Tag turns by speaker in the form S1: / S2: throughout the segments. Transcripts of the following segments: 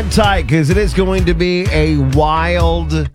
S1: on tight because it is going to be a wild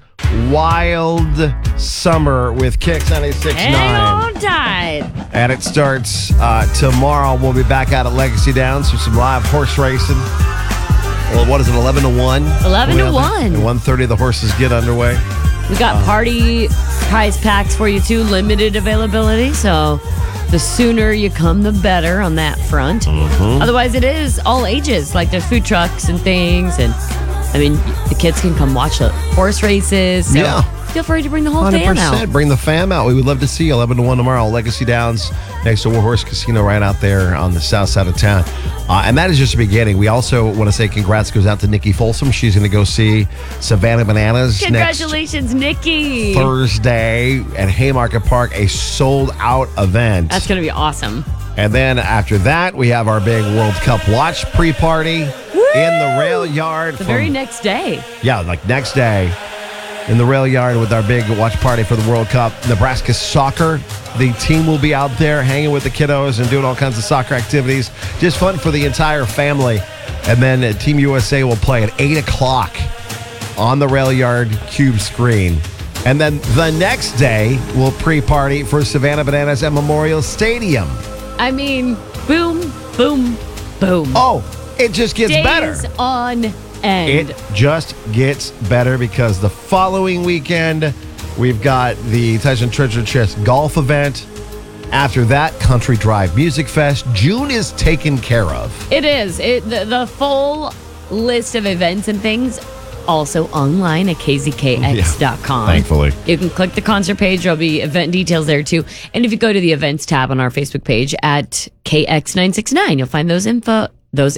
S1: summer with Kicks 96.9.
S2: Hang on tight.
S1: And it starts tomorrow. We'll be back out at Legacy Downs for some live horse racing. Well, what is it, 11 to 1?
S2: 11 to 1.
S1: At 1:30, the horses get underway.
S2: We got party prize packs for you, too. Limited availability, so the sooner you come, the better on that front.
S1: Mm-hmm.
S2: Otherwise, it is all ages. Like, there's food trucks and things. And, I mean, the kids can come watch the horse races. So
S1: Yeah.
S2: feel free to bring the whole
S1: 100%.
S2: fam out.
S1: Bring the fam out. We would love to see you 11 to 1 tomorrow. Legacy Downs next to War Horse Casino right out there on the south side of town. And that is just the beginning. We also want to say congrats goes out to Nikki Folsom. She's going to go see Savannah Bananas
S2: Congratulations, Nikki.
S1: next Thursday at Haymarket Park, a sold-out event.
S2: That's going to be awesome.
S1: And then after that, we have our big World Cup watch pre-party in the rail yard.
S2: The very next day.
S1: Yeah, like next day in the rail yard with our big watch party for the World Cup. Nebraska soccer. The team will be out there hanging with the kiddos and doing all kinds of soccer activities. Just fun for the entire family. And then Team USA will play at 8 o'clock on the rail yard cube screen. And then the next day, we'll pre-party for Savannah Bananas at Memorial Stadium.
S2: I mean, boom, boom, boom.
S1: Oh, it just gets
S2: Days
S1: better.
S2: on end.
S1: It just gets better because the following weekend, we've got the Tyson Treasure Chest golf event. After that, Country Drive Music Fest. June is taken care of.
S2: It is. The full list of events and things also online at kzkx.com.
S1: Thankfully.
S2: You can click the concert page. There'll be event details there too. And if you go to the events tab on our Facebook page at KX969, you'll find those infos. That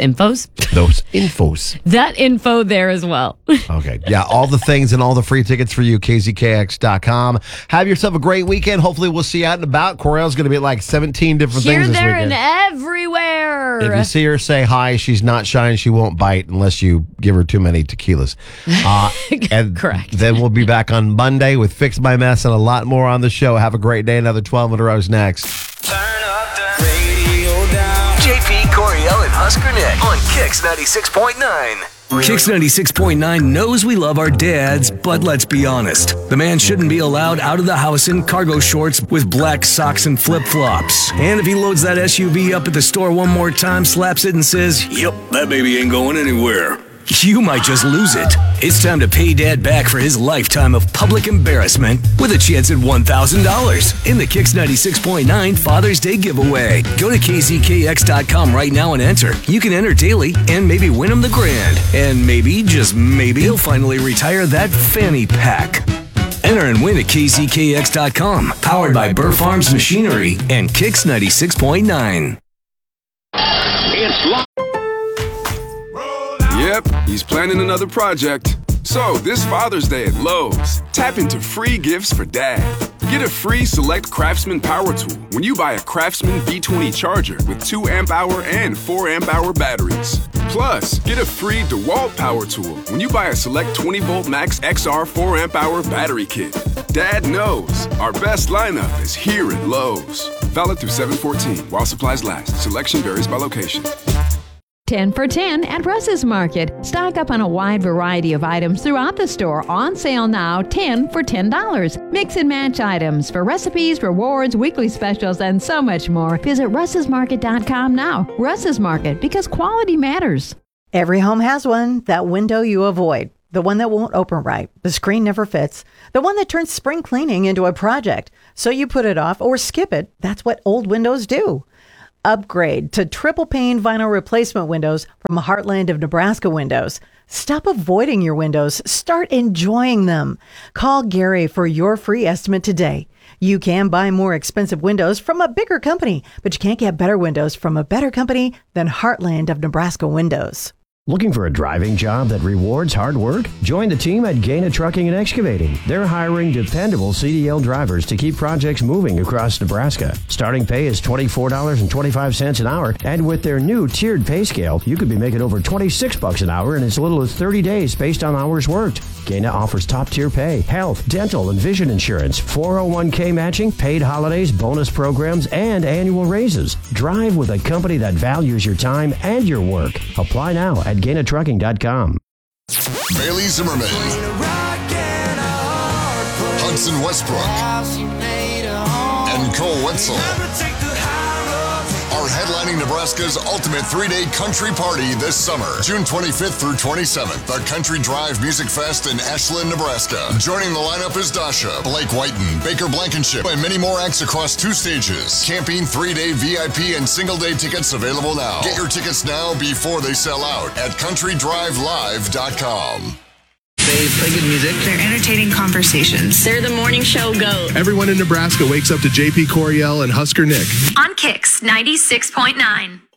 S2: info there as well.
S1: Okay. Yeah, all the things and all the free tickets for you, kzkx.com. Have yourself a great weekend. Hopefully we'll see you out and about. Corral's going to be at like 17 different
S2: Here,
S1: things this
S2: there,
S1: weekend.
S2: and everywhere.
S1: If you see her, say hi. She's not shy and she won't bite unless you give her too many tequilas. And
S2: Correct.
S1: Then we'll be back on Monday with Fix My Mess and a lot more on the show. Have a great day. Another 12 in a row's next.
S3: Turn up the radio down. JP, Coriel, and Husker Nick on Kix 96.9.
S4: Kix 96.9 knows we love our dads, but let's be honest. The man shouldn't be allowed out of the house in cargo shorts with black socks and flip-flops. And if he loads that SUV up at the store one more time, slaps it and says, "Yep, that baby ain't going anywhere," you might just lose it. It's time to pay Dad back for his lifetime of public embarrassment with a chance at $1,000 in the Kix 96.9 Father's Day giveaway. Go to kzkx.com right now and enter. You can enter daily and maybe win him the grand. And maybe, just maybe, he'll finally retire that fanny pack. Enter and win at kzkx.com. Powered by Burr Farms Machinery and Kix 96.9.
S5: Yep, he's planning another project. So, this Father's Day at Lowe's, tap into free gifts for Dad. Get a free Select Craftsman power tool when you buy a Craftsman V20 charger with 2 amp-hour and 4 amp-hour batteries. Plus, get a free DeWalt power tool when you buy a Select 20-volt Max XR 4 amp-hour battery kit. Dad knows our best lineup is here at Lowe's. Valid through 7/14 while supplies last. Selection varies by location.
S6: 10 for 10 at Russ's Market. Stock up on a wide variety of items throughout the store. On sale now, 10 for $10. Mix and match items for recipes, rewards, weekly specials, and so much more. Visit russesmarket.com now. Russ's Market, because quality matters.
S7: Every home has one, that window you avoid. The one that won't open right. The screen never fits. The one that turns spring cleaning into a project. So you put it off or skip it. That's what old windows do. Upgrade to triple pane vinyl replacement windows from Heartland of Nebraska Windows. Stop avoiding your windows. Start enjoying them. Call Gary for your free estimate today. You can buy more expensive windows from a bigger company, but you can't get better windows from a better company than Heartland of Nebraska Windows.
S8: Looking for a driving job that rewards hard work? Join the team at Gaina Trucking and Excavating. They're hiring dependable CDL drivers to keep projects moving across Nebraska. Starting pay is $24.25 an hour, and with their new tiered pay scale, you could be making over $26 an hour in as little as 30 days based on hours worked. Gaina offers top-tier pay, health, dental, and vision insurance, 401k matching, paid holidays, bonus programs, and annual raises. Drive with a company that values your time and your work. Apply now at GainaTrucking.com.
S9: Bailey Zimmerman, Hudson Westbrook, and Cole Wetzel are headlining Nebraska's ultimate 3-day country party this summer, June 25th through 27th, the Country Drive Music Fest in Ashland, Nebraska. Joining the lineup is Dasha, Blake Whiten, Baker Blankenship, and many more acts across 2 stages. Camping, 3-day VIP, and single-day tickets available now. Get your tickets now before they sell out at countrydrivelive.com.
S10: They play good music.
S11: They're entertaining conversations.
S12: They're the morning show GOAT.
S13: Everyone in Nebraska wakes up to JP Coriel and Husker Nick.
S11: On Kicks 96.9.